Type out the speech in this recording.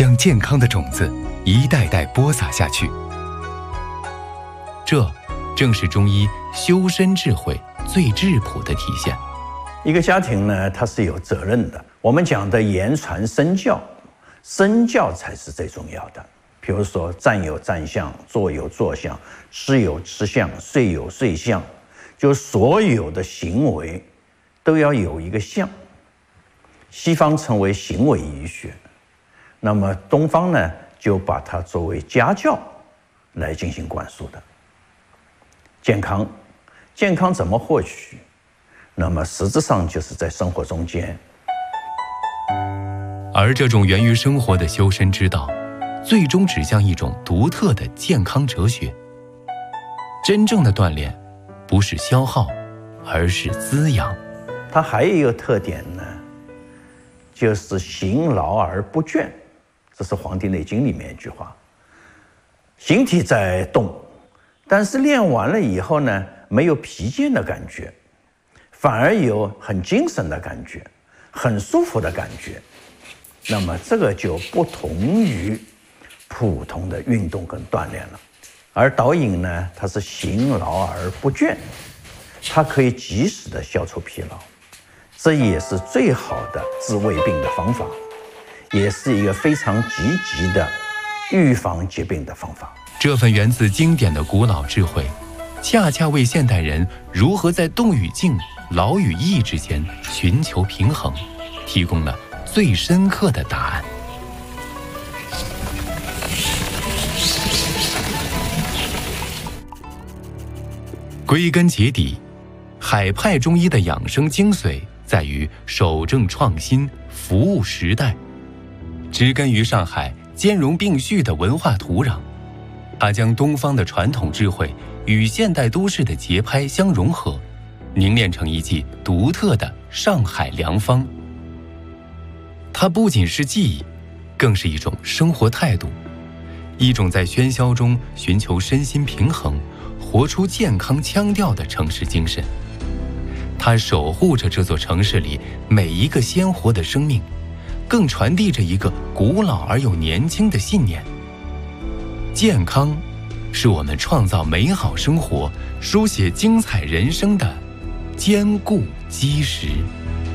将健康的种子一代代播撒下去。这正是中医修身智慧最质朴的体现。 一个家庭呢，它是有责任的。我们讲的言传身教，身教才是最重要的。比如说，站有站相，坐有坐相，吃有吃相，睡有睡相，就所有的行为都要有一个相。西方称为行为医学，那么东方呢，就把它作为家教来进行灌输的。健康怎么获取？那么实质上就是在生活中间。 而这种源于生活的修身之道，最终指向一种独特的健康哲学。真正的锻炼不是消耗，而是滋养。 它还有一个特点呢，就是行劳而不倦，这是《黄帝内经》里面一句话。形体在动，但是练完了以后呢，没有疲倦的感觉，反而有很精神的感觉，很舒服的感觉。那么这个就不同于普通的运动跟锻炼了。而导引呢，它是行劳而不倦，它可以及时的消除疲劳，这也是最好的治胃病的方法，也是一个非常积极的预防疾病的方法。 这份源自经典的古老智慧，恰恰为现代人如何在动与静、劳与逸之间寻求平衡，提供了最深刻的答案。归根结底，海派中医的养生精髓在于守正创新，服务时代，植根于上海兼容并蓄的文化土壤。它将东方的传统智慧与现代都市的节拍相融合，凝练成一剂独特的上海良方。它不仅是技艺，更是一种生活态度，一种在喧嚣中寻求身心平衡，活出健康腔调的城市精神。它守护着这座城市里每一个鲜活的生命，更传递着一个古老而又年轻的信念：健康是我们创造美好生活、书写精彩人生的坚固基石。